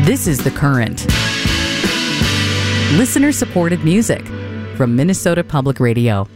This is The Current. Listener-supported music from Minnesota Public Radio.